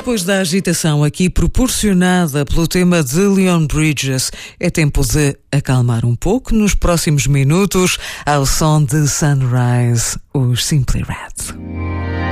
Depois da agitação aqui proporcionada pelo tema de Leon Bridges, é tempo de acalmar um pouco nos próximos minutos ao som de Sunrise, os Simply Red.